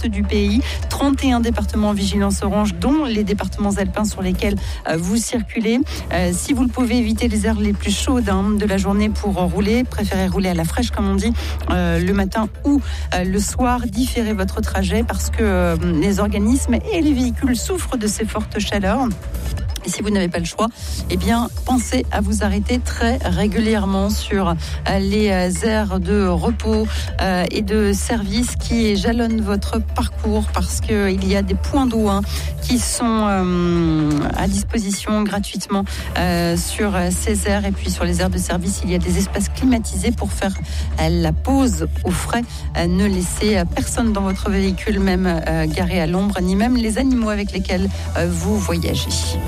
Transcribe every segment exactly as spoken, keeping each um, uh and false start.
l'est du pays. trente et un départements en vigilance orange, dont les départements alpins sur lesquels euh, vous circulez. Euh, si vous le pouvez, éviter les heures les plus chaudes hein, de la journée pour rouler. Préférez rouler à la fraîche, comme on dit, euh, le matin ou euh, le soir. Différez votre trajet parce que euh, les organismes et les véhicules souffrent de ces fortes chaleurs. Et si vous n'avez pas le choix, eh bien, pensez à vous arrêter très régulièrement sur les aires de repos euh, et de service qui jalonnent votre parcours parce qu'il y a des points d'eau hein, qui sont euh, à disposition gratuitement euh, sur ces aires. Et puis sur les aires de service, il y a des espaces climatisés pour faire euh, la pause au frais. Euh, ne laissez personne dans votre véhicule, même euh, garé à l'ombre, ni même les animaux avec lesquels euh, vous voyagez.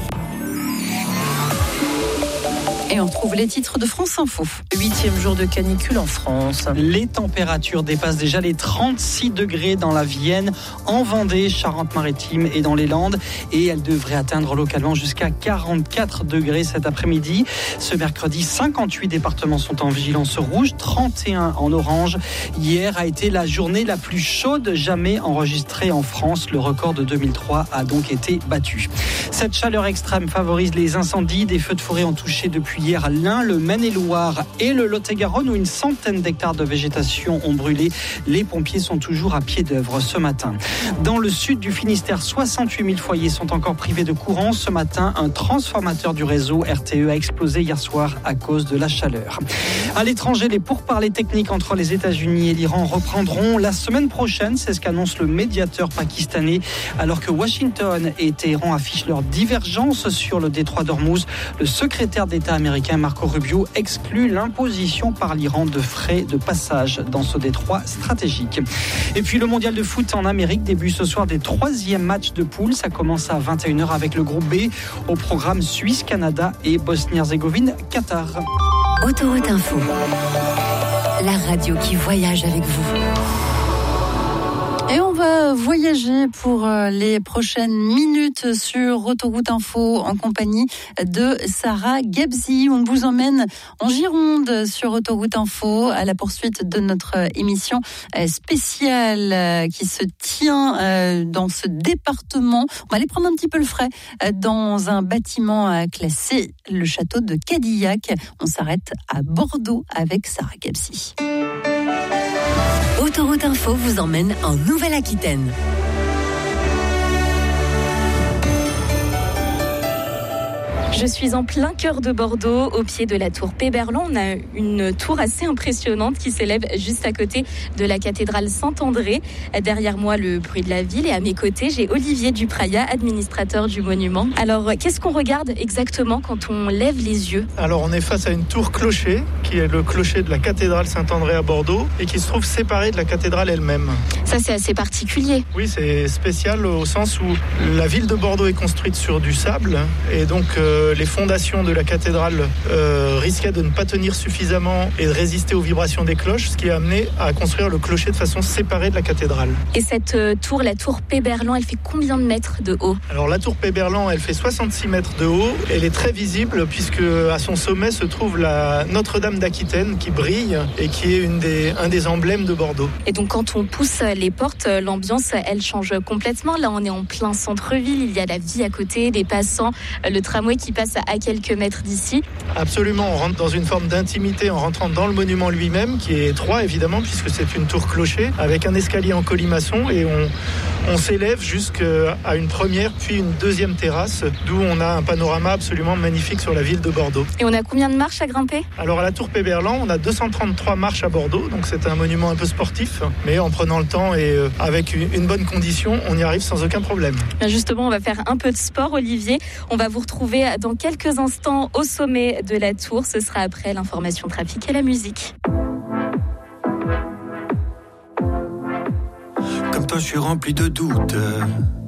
Et on trouve les titres de France Info. Huitième jour de canicule en France. Les températures dépassent déjà les trente-six degrés dans la Vienne, en Vendée, Charente-Maritime et dans les Landes. Et elles devraient atteindre localement jusqu'à quarante-quatre degrés cet après-midi. Ce mercredi, cinquante-huit départements sont en vigilance rouge, trente et un en orange. Hier a été la journée la plus chaude jamais enregistrée en France. Le record de deux mille trois a donc été battu. Cette chaleur extrême favorise les incendies. Des feux de forêt ont touché depuis hier l'Ain, le Maine-et-Loire et le Lot-et-Garonne où une centaine d'hectares de végétation ont brûlé. Les pompiers sont toujours à pied d'œuvre ce matin. Dans le sud du Finistère, soixante-huit mille foyers sont encore privés de courant. Ce matin, un transformateur du réseau R T E a explosé hier soir à cause de la chaleur. À l'étranger, les pourparlers techniques entre les États-Unis et l'Iran reprendront la semaine prochaine. C'est ce qu'annonce le médiateur pakistanais. Alors que Washington et Téhéran affichent leur divergence sur le détroit d'Ormuz, le secrétaire d'État américain Marco Rubio exclut l'imposition par l'Iran de frais de passage dans ce détroit stratégique. Et puis le mondial de foot en Amérique débute ce soir des troisièmes matchs de poule. Ça commence à vingt et une heures avec le groupe B. Au programme Suisse, Canada et Bosnie-Herzégovine, Qatar. Autoroute Info, la radio qui voyage avec vous. Et on va voyager pour les prochaines minutes sur Autoroute Info en compagnie de Sarah Gebzi. On vous emmène en Gironde sur Autoroute Info à la poursuite de notre émission spéciale qui se tient dans ce département. On va aller prendre un petit peu le frais dans un bâtiment classé, le château de Cadillac. On s'arrête à Bordeaux avec Sarah Gebzi. Autoroute Info vous emmène en Nouvelle-Aquitaine. Je suis en plein cœur de Bordeaux, au pied de la tour Péberlan. On a une tour assez impressionnante qui s'élève juste à côté de la cathédrale Saint-André. Derrière moi, le bruit de la ville et à mes côtés, j'ai Olivier Dupraya, administrateur du monument. Alors, qu'est-ce qu'on regarde exactement quand on lève les yeux ? Alors, on est face à une tour clocher, qui est le clocher de la cathédrale Saint-André à Bordeaux et qui se trouve séparée de la cathédrale elle-même. Ça, c'est assez particulier. Oui, c'est spécial au sens où la ville de Bordeaux est construite sur du sable et donc euh, les fondations de la cathédrale euh, risquaient de ne pas tenir suffisamment et de résister aux vibrations des cloches, ce qui a amené à construire le clocher de façon séparée de la cathédrale. Et cette euh, tour, la tour Péberlan, elle fait combien de mètres de haut ? Alors la tour Péberlan, elle fait soixante-six mètres de haut. Elle est très visible puisque à son sommet se trouve la Notre-Dame d'Aquitaine qui brille et qui est une des, un des emblèmes de Bordeaux. Et donc quand on pousse les portes, l'ambiance, elle change complètement. Là, on est en plein centre-ville, il y a la vie à côté, des passants, le tramway qui passe à quelques mètres d'ici. Absolument, on rentre dans une forme d'intimité en rentrant dans le monument lui-même, qui est étroit évidemment, puisque c'est une tour clocher, avec un escalier en colimaçon, et on, on s'élève jusqu'à une première, puis une deuxième terrasse, d'où on a un panorama absolument magnifique sur la ville de Bordeaux. Et on a combien de marches à grimper ? Alors à la tour Péberlan, on a deux cent trente-trois marches à Bordeaux, donc c'est un monument un peu sportif, mais en prenant le temps et avec une bonne condition, on y arrive sans aucun problème. Justement, on va faire un peu de sport, Olivier. On va vous retrouver dans quelques instants au sommet de la tour. Ce sera après l'information trafic et la musique. Comme toi, je suis rempli de doutes.